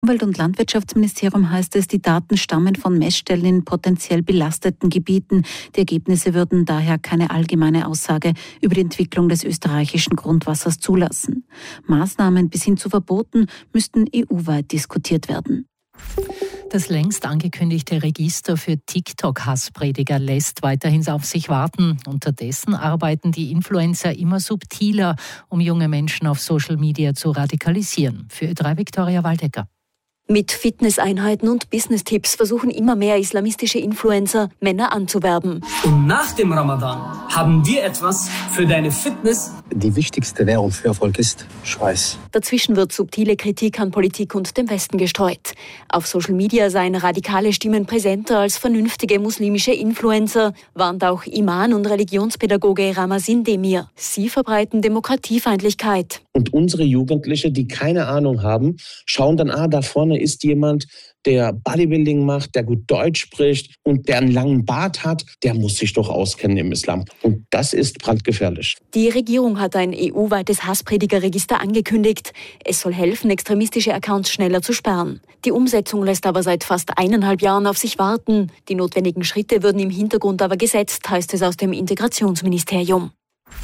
Umwelt- und Landwirtschaftsministerium heißt es, die Daten stammen von Messstellen in potenziell belasteten Gebieten. Die Ergebnisse würden daher keine allgemeine Aussage über die Entwicklung des österreichischen Grundwassers zulassen. Maßnahmen bis hin zu Verboten müssten EU-weit diskutiert werden. Das längst angekündigte Register für TikTok-Hassprediger lässt weiterhin auf sich warten. Unterdessen arbeiten die Influencer immer subtiler, um junge Menschen auf Social Media zu radikalisieren. Für Ö3 Viktoria Waldecker. Mit Fitnesseinheiten und Business-Tipps versuchen immer mehr islamistische Influencer, Männer anzuwerben. Und nach dem Ramadan haben wir etwas für deine Fitness. Die wichtigste Währung für Erfolg ist Schweiß. Dazwischen wird subtile Kritik an Politik und dem Westen gestreut. Auf Social Media seien radikale Stimmen präsenter als vernünftige muslimische Influencer, warnt auch Iman und Religionspädagoge Ramazin Demir. Sie verbreiten Demokratiefeindlichkeit. Und unsere Jugendliche, die keine Ahnung haben, schauen dann, da vorne ist jemand, der Bodybuilding macht, der gut Deutsch spricht und der einen langen Bart hat, der muss sich doch auskennen im Islam. Und das ist brandgefährlich. Die Regierung hat ein EU-weites Hasspredigerregister angekündigt. Es soll helfen, extremistische Accounts schneller zu sperren. Die Umsetzung lässt aber seit fast 1,5 Jahren auf sich warten. Die notwendigen Schritte würden im Hintergrund aber gesetzt, heißt es aus dem Integrationsministerium.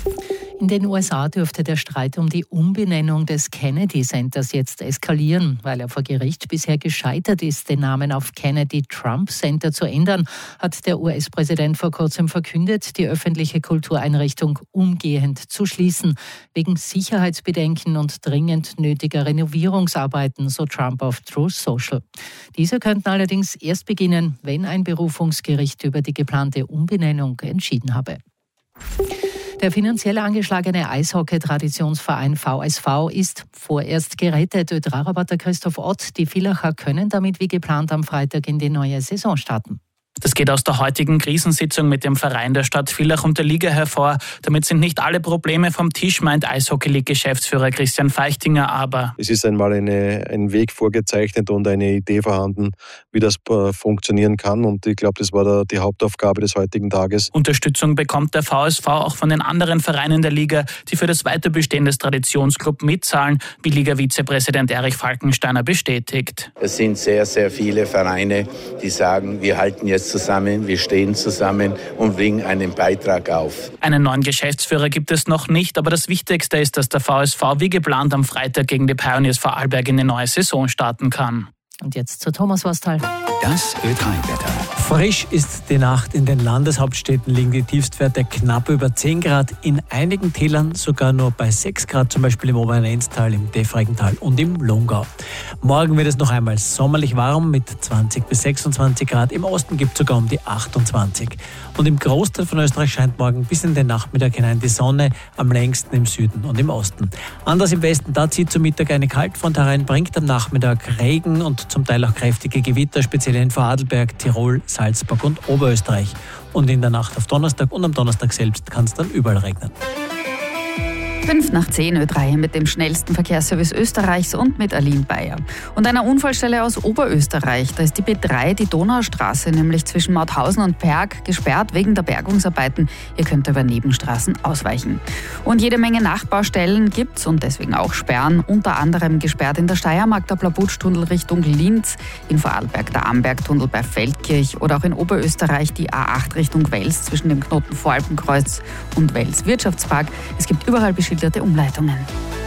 In den USA dürfte der Streit um die Umbenennung des Kennedy Centers jetzt eskalieren. Weil er vor Gericht bisher gescheitert ist, den Namen auf Kennedy Trump Center zu ändern, hat der US-Präsident vor kurzem verkündet, die öffentliche Kultureinrichtung umgehend zu schließen. Wegen Sicherheitsbedenken und dringend nötiger Renovierungsarbeiten, so Trump auf Truth Social. Diese könnten allerdings erst beginnen, wenn ein Berufungsgericht über die geplante Umbenennung entschieden habe. Der finanziell angeschlagene Eishockey-Traditionsverein VSV ist vorerst gerettet. Ö3-Reporter Christoph Ott, die Villacher können damit wie geplant am Freitag in die neue Saison starten. Das geht aus der heutigen Krisensitzung mit dem Verein der Stadt Villach und der Liga hervor. Damit sind nicht alle Probleme vom Tisch, meint Eishockey-League-Geschäftsführer Christian Feichtinger, aber es ist einmal ein Weg vorgezeichnet und eine Idee vorhanden, wie das funktionieren kann. Und ich glaube, das war die Hauptaufgabe des heutigen Tages. Unterstützung bekommt der VSV auch von den anderen Vereinen der Liga, die für das Weiterbestehen des Traditionsclub mitzahlen, wie Liga-Vizepräsident Erich Falkensteiner bestätigt. Es sind sehr, sehr viele Vereine, die sagen, wir halten jetzt zusammen, wir stehen zusammen und bringen einen Beitrag auf. Einen neuen Geschäftsführer gibt es noch nicht, aber das Wichtigste ist, dass der VSV wie geplant am Freitag gegen die Pioneers Vorarlberg in die neue Saison starten kann. Und jetzt zu Thomas Wastal. Das Ö3-Wetter. Frisch ist die Nacht. In den Landeshauptstädten liegen die Tiefstwerte knapp über 10 Grad. In einigen Tälern sogar nur bei 6 Grad, zum Beispiel im oberen Enztal, im Defregental und im Lungau. Morgen wird es noch einmal sommerlich warm mit 20 bis 26 Grad. Im Osten gibt es sogar um die 28. Und im Großteil von Österreich scheint morgen bis in den Nachmittag hinein die Sonne, am längsten im Süden und im Osten. Anders im Westen, da zieht zum Mittag eine Kaltfront herein, bringt am Nachmittag Regen und zum Teil auch kräftige Gewitter, speziell in Vorarlberg, Tirol, Salzburg und Oberösterreich. Und in der Nacht auf Donnerstag und am Donnerstag selbst kann es dann überall regnen. 5:10 Ö3 mit dem schnellsten Verkehrsservice Österreichs und mit Aline Bayer. Und einer Unfallstelle aus Oberösterreich. Da ist die B3, die Donaustraße, nämlich zwischen Mauthausen und Perg, gesperrt wegen der Bergungsarbeiten. Ihr könnt über Nebenstraßen ausweichen. Und jede Menge Nachbaustellen gibt's und deswegen auch Sperren. Unter anderem gesperrt in der Steiermark der Blabutsch-Tunnel Richtung Linz, in Vorarlberg der Amberg-Tunnel bei Feldkirch oder auch in Oberösterreich die A8 Richtung Wels zwischen dem Knoten Voralpenkreuz und Wels Wirtschaftspark. Es gibt überall beschilderte Umleitungen.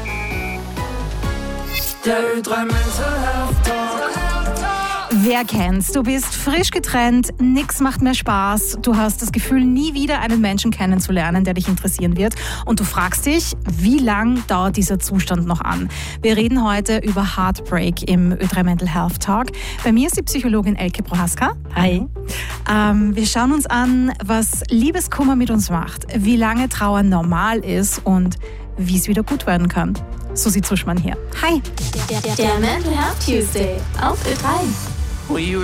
Wer kennt's? Du bist frisch getrennt, nix macht mehr Spaß, du hast das Gefühl, nie wieder einen Menschen kennenzulernen, der dich interessieren wird und du fragst dich, wie lang dauert dieser Zustand noch an? Wir reden heute über Heartbreak im Ö3 Mental Health Talk. Bei mir ist die Psychologin Elke Prohaska. Hi. Wir schauen uns an, was Liebeskummer mit uns macht, wie lange Trauer normal ist und wie es wieder gut werden kann. Susi Zuschmann hier. Hi. Der Mental Health Tuesday auf Ö3.